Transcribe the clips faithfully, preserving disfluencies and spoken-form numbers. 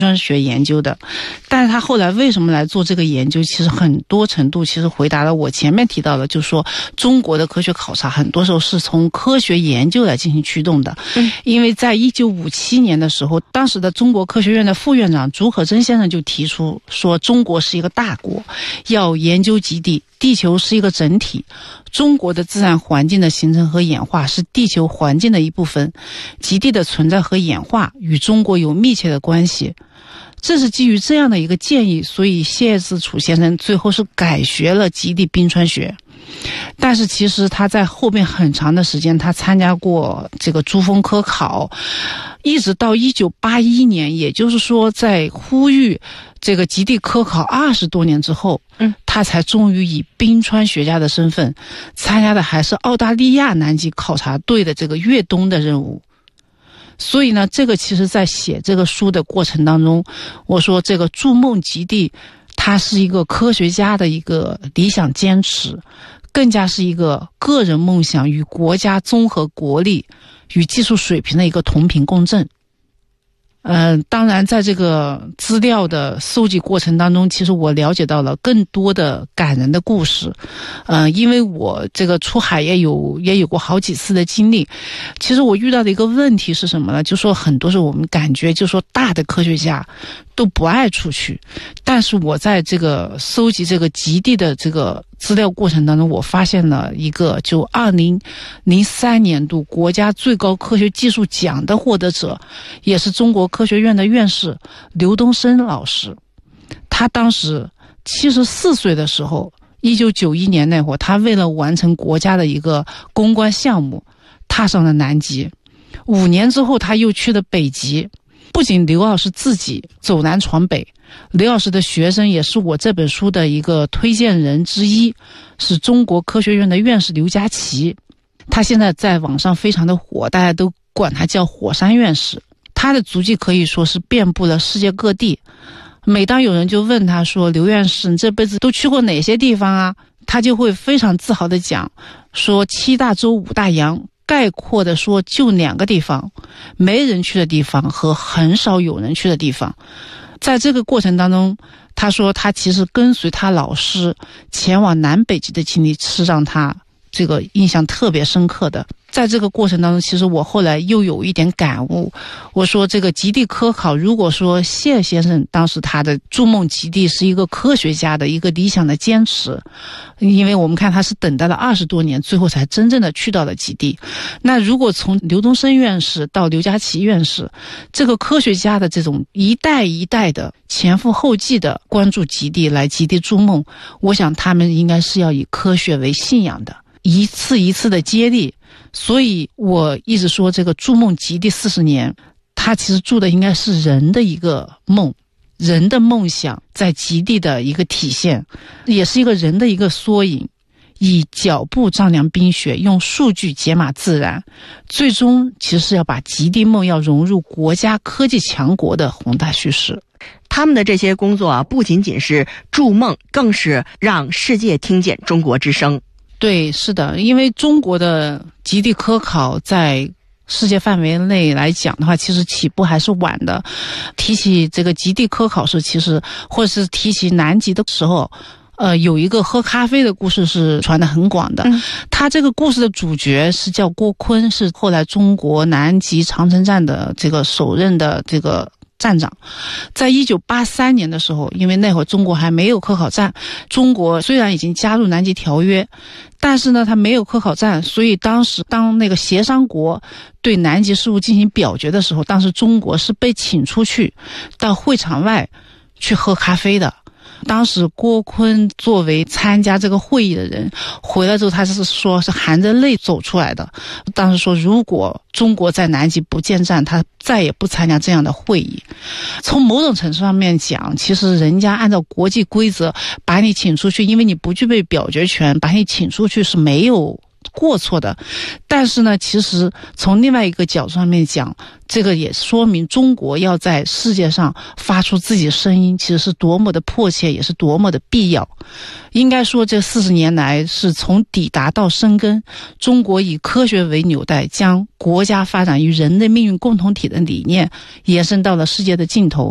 川学研究的。但是他后来为什么来做这个研究，其实很多程度其实回答了我前面提到的，就是说中国的科学考察很多时候是从科学研究来进行驱动的。嗯，因为在一九五七年的时候，当时的中国科学院的副院长竺可桢先生就提出说，中国是一个大国，要研究极地，地球是一个整体，中国的自然环境的形成和演化是地球环境的一部分，极地的存在和演化与中国有密切的关系。这是基于这样的一个建议，所以谢自处先生最后是改学了极地冰川学。但是其实他在后面很长的时间，他参加过这个珠峰科考，一直到一九八一年，也就是说在呼吁这个极地科考二十多年之后，嗯，他才终于以冰川学家的身份参加的还是澳大利亚南极考察队的这个越冬的任务。所以呢，这个其实在写这个书的过程当中，我说这个筑梦极地，它是一个科学家的一个理想坚持，更加是一个个人梦想与国家综合国力与技术水平的一个同频共振。嗯、呃，当然在这个资料的搜集过程当中，其实我了解到了更多的感人的故事。嗯、呃，因为我这个出海也有也有过好几次的经历。其实我遇到的一个问题是什么呢？就说很多时候我们感觉就说大的科学家都不爱出去，但是我在这个搜集这个极地的这个资料过程当中，我发现了一个就二零零三年度国家最高科学技术奖的获得者，也是中国科学院的院士刘东升老师。他当时七十四岁的时候，一九九一年那会儿，他为了完成国家的一个攻关项目，踏上了南极。五年之后，他又去了北极。不仅刘老师自己走南闯北，刘老师的学生也是我这本书的一个推荐人之一，是中国科学院的院士刘家齐。他现在在网上非常的火，大家都管他叫火山院士。他的足迹可以说是遍布了世界各地。每当有人就问他说，刘院士你这辈子都去过哪些地方啊？他就会非常自豪地讲说，七大洲五大洋，概括的说就两个地方，没人去的地方和很少有人去的地方。在这个过程当中，他说他其实跟随他老师前往南北极的经历是让他这个印象特别深刻的。在这个过程当中，其实我后来又有一点感悟。我说这个极地科考，如果说谢先生当时他的筑梦极地是一个科学家的一个理想的坚持，因为我们看他是等待了二十多年，最后才真正的去到了极地。那如果从刘东升院士到刘家齐院士，这个科学家的这种一代一代的前赴后继的关注极地，来极地筑梦，我想他们应该是要以科学为信仰的，一次一次的接力。所以我一直说这个筑梦极地四十年，它其实筑的应该是人的一个梦，人的梦想在极地的一个体现，也是一个人的一个缩影。以脚步丈量冰雪，用数据解码自然，最终其实是要把极地梦要融入国家科技强国的宏大叙事。 他们的这些工作啊，不仅仅是筑梦，更是让世界听见中国之声。 对，是的，因为中国的极地科考在世界范围内来讲的话，其实起步还是晚的。提起这个极地科考时，其实或者是提起南极的时候，呃，有一个喝咖啡的故事是传得很广的。嗯，他这个故事的主角是叫郭坤，是后来中国南极长城站的这个首任的这个站长。在一九八三年的时候，因为那会儿中国还没有科考站，中国虽然已经加入南极条约，但是呢它没有科考站，所以当时当那个协商国对南极事务进行表决的时候，当时中国是被请出去到会场外去喝咖啡的。当时郭坤作为参加这个会议的人，回来之后他是说是含着泪走出来的。当时说如果中国在南极不建站，他再也不参加这样的会议。从某种程度上面讲，其实人家按照国际规则把你请出去，因为你不具备表决权，把你请出去是没有过错的。但是呢，其实从另外一个角度上面讲，这个也说明中国要在世界上发出自己的声音，其实是多么的迫切，也是多么的必要。应该说这四十年来，是从抵达到生根，中国以科学为纽带，将国家发展与人类命运共同体的理念延伸到了世界的尽头。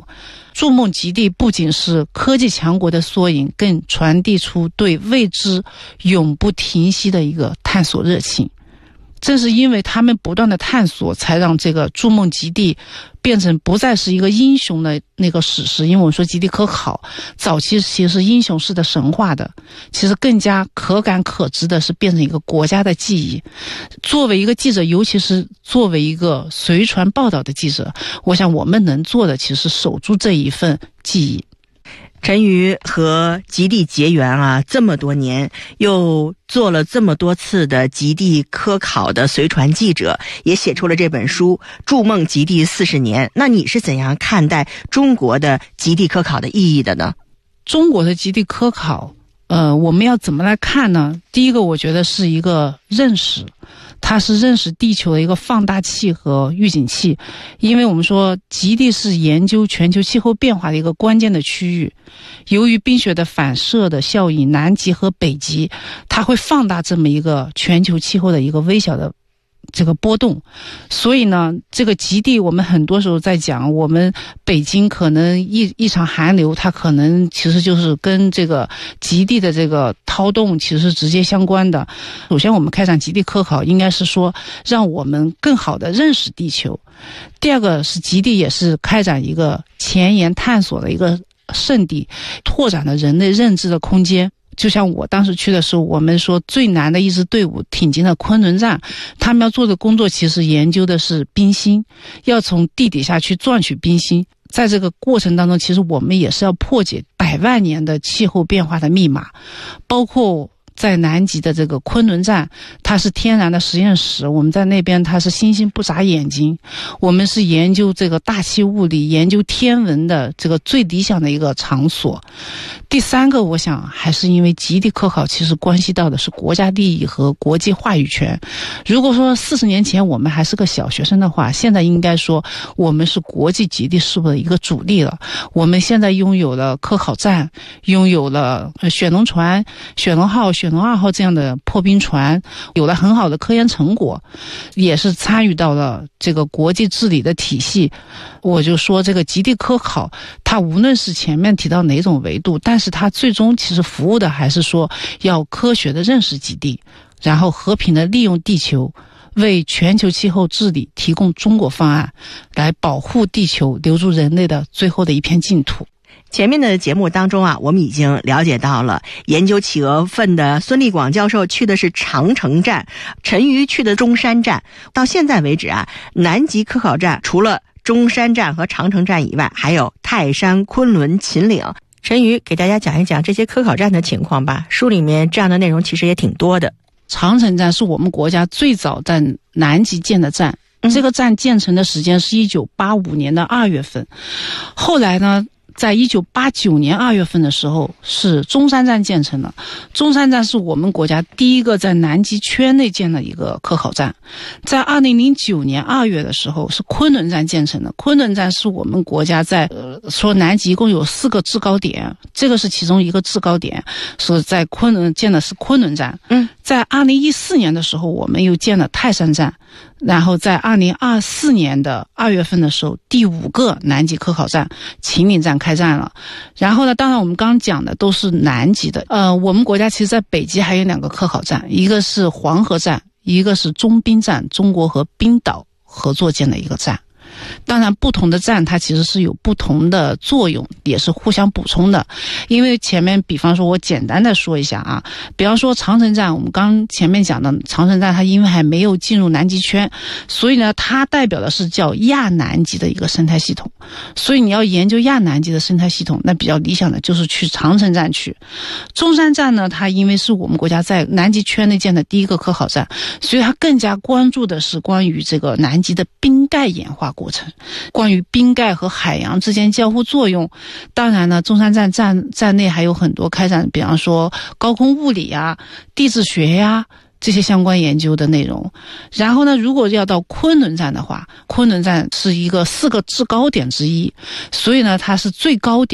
筑梦极地不仅是科技强国的缩影，更传递出对未知永不停息的一个探索热情。正是因为他们不断的探索，才让这个筑梦极地变成不再是一个英雄的那个史诗。因为我们说极地科考早期其实是英雄式的神话的，其实更加可感可知的是变成一个国家的记忆。作为一个记者，尤其是作为一个随传报道的记者，我想我们能做的其实是守住这一份记忆。 陈瑜和极地结缘啊，这么多年，又做了这么多次的极地科考的随传记者，也写出了这本书《筑梦极地四十年》。那你是怎样看待中国的极地科考的意义的呢？ 中国的极地科考，呃，我们要怎么来看呢？第一个，我觉得是一个认识。它是认识地球的一个放大器和预警器，因为我们说极地是研究全球气候变化的一个关键的区域。由于冰雪的反射的效应，南极和北极它会放大这么一个全球气候的一个微小的这个波动，所以呢，这个极地我们很多时候在讲，我们北京可能一一场寒流，它可能其实就是跟这个极地的这个涛动其实是直接相关的。首先，我们开展极地科考，应该是说让我们更好的认识地球。第二个是极地也是开展一个前沿探索的一个圣地，拓展了人类认知的空间。就像我当时去的时候，我们说最难的一支队伍挺进了昆仑站，他们要做的工作其实研究的是冰芯，要从地底下去钻取冰芯。在这个过程当中，其实我们也是要破解百万年的气候变化的密码，包括在南极的这个昆仑站，它是天然的实验室，我们在那边它是星星不眨眼睛，我们是研究这个大气物理，研究天文的这个最理想的一个场所。第三个，我想还是因为极地科考其实关系到的是国家利益和国际话语权。如果说四十年前我们还是个小学生的话，现在应该说我们是国际极地事务的一个主力了。我们现在拥有了科考站，拥有了雪龙船、雪龙号、雪龙二号这样的破冰船，有了很好的科研成果，也是参与到了这个国际治理的体系。我就说这个极地科考，它无论是前面提到哪种维度，但是它最终其实服务的还是说要科学的认识极地，然后和平的利用地球，为全球气候治理提供中国方案，来保护地球，留住人类的最后的一片净土。 前面的节目当中啊，我们已经了解到了研究企鹅粪的孙立广教授去的是长城站，陈瑜去的中山站。到现在为止啊，南极科考站除了中山站和长城站以外，还有泰山、昆仑、秦岭。陈瑜给大家讲一讲这些科考站的情况吧，书里面这样的内容其实也挺多的。 长城站是我们国家最早在南极建的站，这个站建成的时间是一九八五年的二月份，后来呢在一九八九年二月份的时候，是中山站建成的。中山站是我们国家第一个在南极圈内建的一个科考站。在二零零九年二月的时候，是昆仑站建成的。昆仑站是我们国家在呃说南极一共有四个制高点，这个是其中一个制高点，是在昆仑建的是昆仑站。嗯，在二零一四年的时候，我们又建了泰山站。然后在二零二四年的二月份的时候，第五个南极科考站秦岭站开站了。然后呢，当然我们刚刚讲的都是南极的。呃，我们国家其实在北极还有两个科考站，一个是黄河站，一个是中冰站，中国和冰岛合作建的一个站。当然不同的站它其实是有不同的作用，也是互相补充的。因为前面比方说我简单的说一下啊，比方说长城站，我们刚前面讲的长城站它因为还没有进入南极圈，所以呢它代表的是叫亚南极的一个生态系统。所以你要研究亚南极的生态系统，那比较理想的就是去长城站去。中山站呢，它因为是我们国家在南极圈内建的第一个科考站，所以它更加关注的是关于这个南极的冰盖演化过程，关于冰盖和海洋之间交互作用。当然呢，中山站站站内还有很多开展，比方说高空物理啊、地质学呀、这些相关研究的内容。然后呢，如果要到昆仑站的话，昆仑站是一个四个制高点之一，所以呢它是最高点，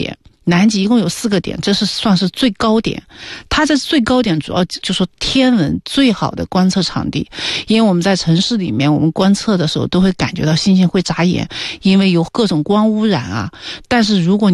南极一共有四个点，这是算是最高点。它这最高点主要就说天文最好的观测场地，因为我们在城市里面我们观测的时候都会感觉到星星会眨眼，因为有各种光污染啊。但是如果